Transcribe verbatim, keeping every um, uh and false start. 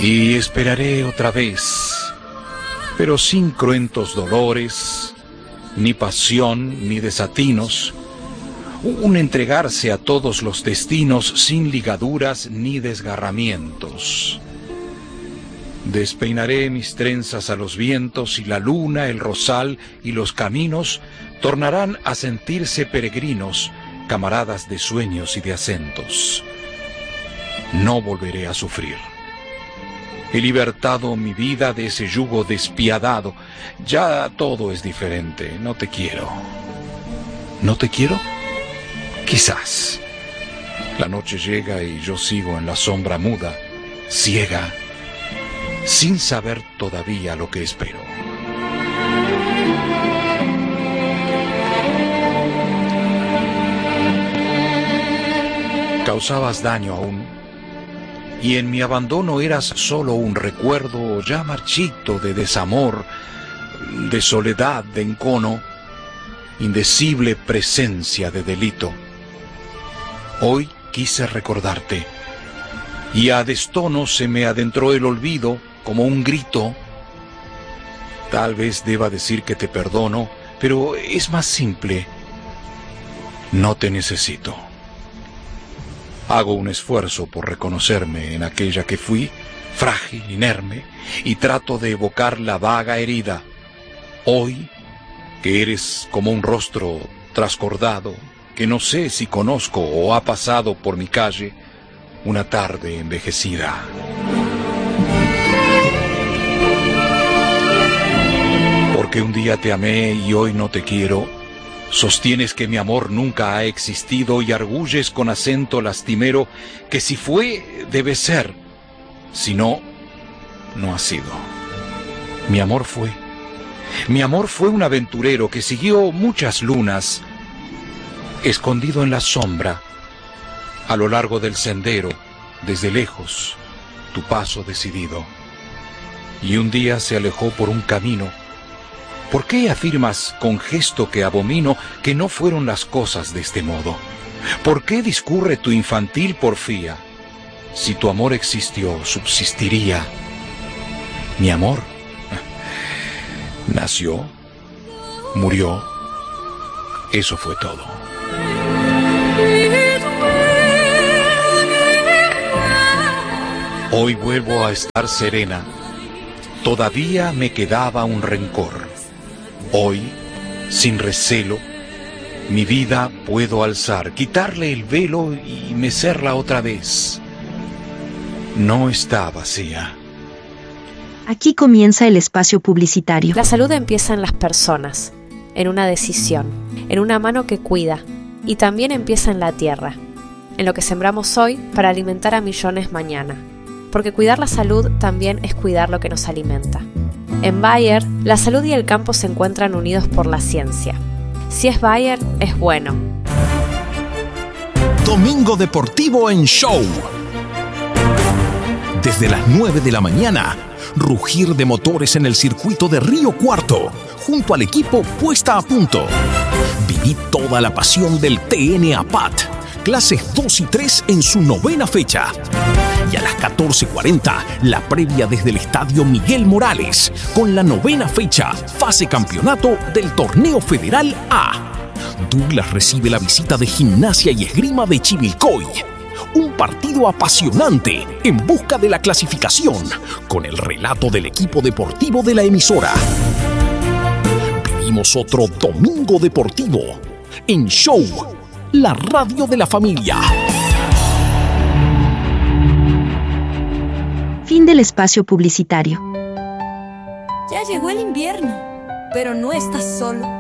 Y esperaré otra vez, pero sin cruentos dolores, ni pasión, ni desatinos, un entregarse a todos los destinos sin ligaduras ni desgarramientos. Despeinaré mis trenzas a los vientos y la luna, el rosal y los caminos tornarán a sentirse peregrinos, camaradas de sueños y de acentos. No volveré a sufrir. He libertado mi vida de ese yugo despiadado. Ya todo es diferente. No te quiero. ¿No te quiero? Quizás. La noche llega y yo sigo en la sombra muda, ciega, sin saber todavía lo que espero. Causabas daño aún, y en mi abandono eras solo un recuerdo ya marchito de desamor, de soledad, de encono, indecible presencia de delito. Hoy quise recordarte, y a destono se me adentró el olvido como un grito. Tal vez deba decir que te perdono, pero es más simple. No te necesito. Hago un esfuerzo por reconocerme en aquella que fui, frágil, inerme, y trato de evocar la vaga herida. Hoy, que eres como un rostro trascordado, que no sé si conozco o ha pasado por mi calle, una tarde envejecida. Porque un día te amé y hoy no te quiero. Sostienes que mi amor nunca ha existido y arguyes con acento lastimero que si fue, debe ser. Si no, no ha sido. Mi amor fue. Mi amor fue un aventurero que siguió muchas lunas, escondido en la sombra, a lo largo del sendero, desde lejos, tu paso decidido. Y un día se alejó por un camino. ¿Por qué afirmas con gesto que abomino que no fueron las cosas de este modo? ¿Por qué discurre tu infantil porfía? Si tu amor existió, subsistiría. Mi amor nació, murió, eso fue todo. Hoy vuelvo a estar serena. Todavía me quedaba un rencor. Hoy, sin recelo, mi vida puedo alzar, quitarle el velo y mecerla otra vez. No está vacía. Aquí comienza el espacio publicitario. La salud empieza en las personas, en una decisión, en una mano que cuida, y también empieza en la tierra, en lo que sembramos hoy para alimentar a millones mañana. Porque cuidar la salud también es cuidar lo que nos alimenta. En Bayer, la salud y el campo se encuentran unidos por la ciencia. Si es Bayer, es bueno. Domingo Deportivo en Show. Desde las nueve de la mañana, rugir de motores en el circuito de Río Cuarto, junto al equipo Puesta a Punto. Viví toda la pasión del T N A P A T, clases dos y tres en su novena fecha. Y a las catorce cuarenta, la previa desde el Estadio Miguel Morales, con la novena fecha, fase campeonato del Torneo Federal A. Douglas recibe la visita de Gimnasia y Esgrima de Chivilcoy. Un partido apasionante en busca de la clasificación, con el relato del equipo deportivo de la emisora. Vivimos otro Domingo Deportivo en Show, la radio de la familia. Fin del espacio publicitario. Ya llegó el invierno, pero no estás solo.